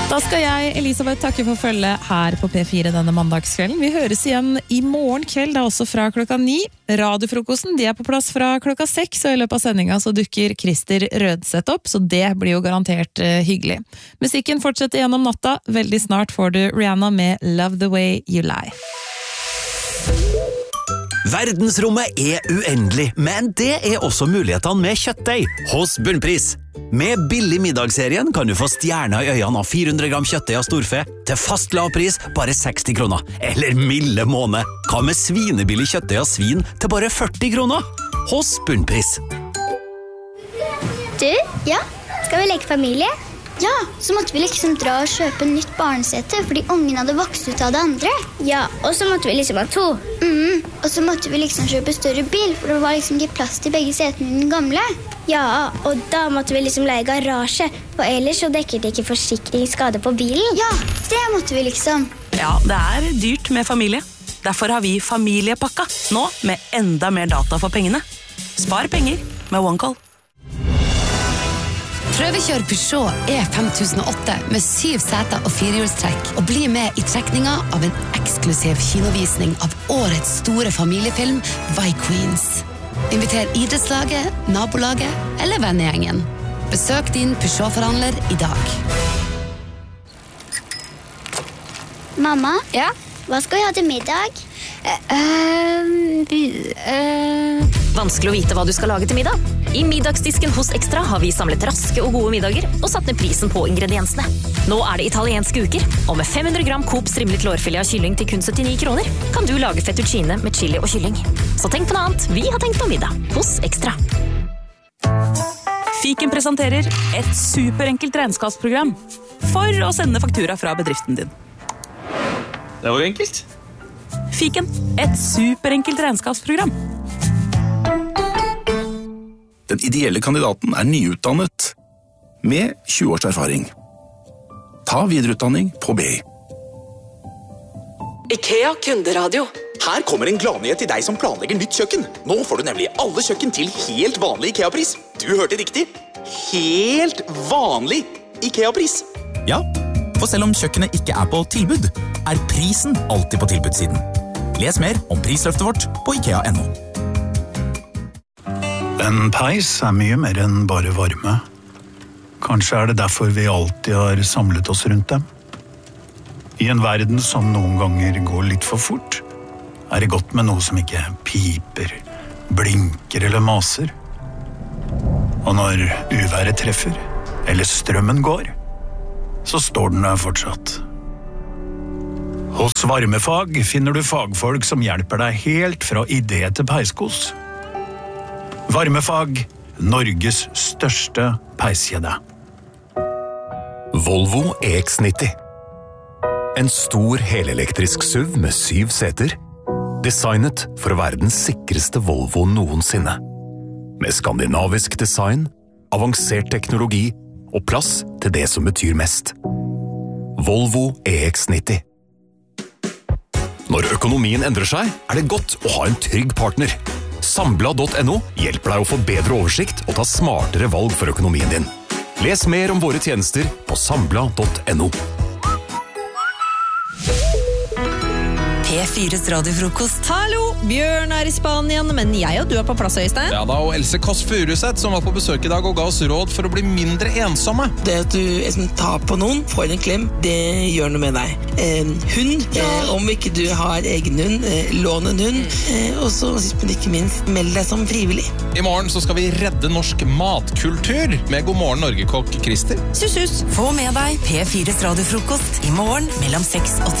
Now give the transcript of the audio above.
Da skal jeg, Elisabeth, takke for følget her på P4 denne mandagskvelden. Vi høres igjen i morgen kveld, da også fra 9:00. Radiofrokosten, de på plass fra 6:00, og i løpet av sendinga så dukker Christer Rødseth opp, så det blir jo garantert hyggelig. Musikken fortsetter gjennom natta. Veldig snart får du Rihanna med Love the Way You Lie. Verdensrommet uendelig, men det også mulighetene med kjøttdeig hos Bunnpris. Med billig middagsserien kan du få stjerner i øynene av 400 gram kjøttdeig av storfe til fast lav pris, bare 60 kroner. Eller milde måned. Hva med svinebillig kjøttdeig av svin til bare 40 kroner? Hos Bunnpris. Du, ja, skal vi leke familie? Ja, så måtte vi liksom dra og kjøpe nytt barnesete, fordi ungen hadde vokst ut av det andre. Ja, og så måtte vi liksom ha 2. Og så måtte vi liksom kjøpe større bil, for det var liksom ikke plass til begge setene i den gamle. Ja, og da måtte vi liksom leie garasje, for ellers så dekket det ikke forsikringsskade på bilen. Ja, det måtte vi liksom. Ja, det dyrt med familie. Derfor har vi familiepakka, nå med enda mer data for pengene. Spar penger med OneCall. Prøvekjør Peugeot E5008 med 7 seter og 4-hjulstrekk, og bli med i trekninga av en eksklusiv kinovisning av årets store familiefilm Vi Queens. Inviter idrettslaget, nabolaget eller vennegjengen. Besøk din Peugeot-forhandler i dag. Mamma? Ja? Hva skal vi ha til middag? Vanskelig å vite hva du skal lage til middag. I middagsdisken hos Extra har vi samlet raske og gode middager og satt ned prisen på ingrediensene. Nå det italienske uker, og med 500 gram Coop strimlet lårfilet av kylling til kun 79 kroner, kan du lage fettuccine med chili og kylling. Så tenk på noe annet, vi har tenkt på middag hos Extra. Fiken presenterer et superenkelt regnskapsprogram for å sende faktura fra bedriften din. Det var jo enkelt. Fiken, et superenkelt regnskapsprogram. Den ideelle kandidaten nyutdannet, med 20 års erfaring. Ta videreutdanning på BI. IKEA kunderadio. Her kommer en gladnyhet til deg som planlegger nytt kjøkken. Nå får du nemlig alle kjøkken til helt vanlig IKEA-pris. Du hørte riktig. Helt vanlig IKEA-pris. Ja, for selv om kjøkkenet ikke på tilbud, prisen alltid på tilbudssiden. Les mer om prisløftet vårt på IKEA.no. En peis mye mer enn bare varme. Kanskje det derfor vi alltid har samlet oss rundt dem. I en verden som noen ganger går litt for fort, det godt med noe som ikke piper, blinker eller maser. Og når uværet treffer, eller strømmen går, så står den der fortsatt. Hos Varmefag finner du fagfolk som hjelper deg helt fra idé til peiskos. Varmefag, Norges største peiskjede. Volvo EX90. En stor helelektrisk SUV med 7 seter. Designet for å være den sikreste Volvo noensinne. Med skandinavisk design, avansert teknologi og plass til det som betyr mest. Volvo EX90. Når økonomien endrer seg, det godt å ha en trygg partner. Sambla.no hjelper deg å få bedre oversikt og ta smartere valg for økonomien din. Les mer om våre tjenester på sambla.no. P4s radiofrokost. Hallo, Bjørn i Spanien, men jeg og du på plass, Øystein. Ja da, og Else Kåss Furuseth som var på besøk i dag og ga oss råd for å bli mindre ensomme. Det at du tar på noen, får en klem, det gjør noe med deg. Hund, om ikke du har egen hund, lån en hund, og så sist men ikke minst, meld deg som frivillig. I morgen så skal vi redde norsk matkultur med God morgen Norge-kokk Christer. Sus. Få med deg P4s radiofrokost i morgen mellom 6 og 10.